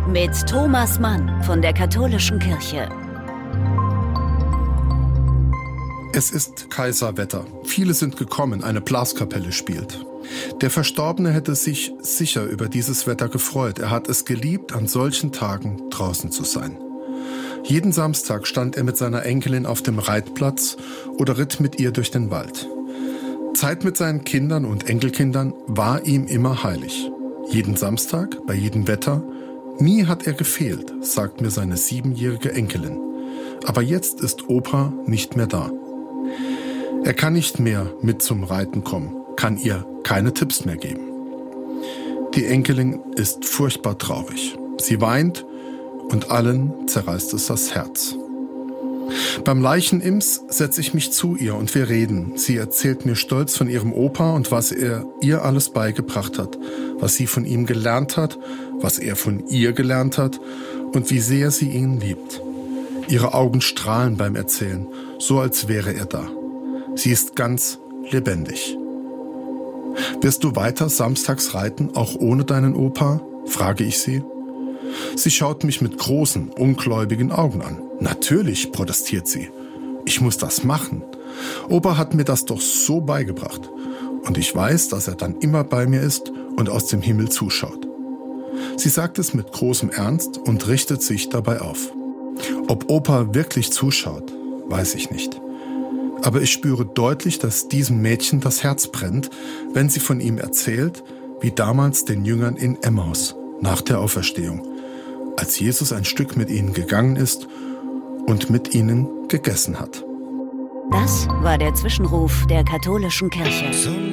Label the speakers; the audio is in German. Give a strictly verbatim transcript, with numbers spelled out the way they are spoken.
Speaker 1: mit Thomas Mann von der Katholischen Kirche.
Speaker 2: Es ist Kaiserwetter. Viele sind gekommen, eine Blaskapelle spielt. Der Verstorbene hätte sich sicher über dieses Wetter gefreut. Er hat es geliebt, an solchen Tagen draußen zu sein. Jeden Samstag stand er mit seiner Enkelin auf dem Reitplatz oder ritt mit ihr durch den Wald. Zeit mit seinen Kindern und Enkelkindern war ihm immer heilig. Jeden Samstag, bei jedem Wetter. Nie hat er gefehlt, sagt mir seine siebenjährige Enkelin. Aber jetzt ist Opa nicht mehr da. Er kann nicht mehr mit zum Reiten kommen, kann ihr keine Tipps mehr geben. Die Enkelin ist furchtbar traurig. Sie weint und allen zerreißt es das Herz. Beim Leichenims setze ich mich zu ihr und wir reden. Sie erzählt mir stolz von ihrem Opa und was er ihr alles beigebracht hat, was sie von ihm gelernt hat, was er von ihr gelernt hat und wie sehr sie ihn liebt. Ihre Augen strahlen beim Erzählen, so als wäre er da. Sie ist ganz lebendig. Wirst du weiter samstags reiten, auch ohne deinen Opa? Frage ich sie. Sie schaut mich mit großen, ungläubigen Augen an. Natürlich, protestiert sie. Ich muss das machen. Opa hat mir das doch so beigebracht. Und ich weiß, dass er dann immer bei mir ist und aus dem Himmel zuschaut. Sie sagt es mit großem Ernst und richtet sich dabei auf. Ob Opa wirklich zuschaut, weiß ich nicht. Aber ich spüre deutlich, dass diesem Mädchen das Herz brennt, wenn sie von ihm erzählt, wie damals den Jüngern in Emmaus nach der Auferstehung, als Jesus ein Stück mit ihnen gegangen ist und mit ihnen gegessen hat.
Speaker 1: Das war der Zwischenruf der Katholischen Kirche.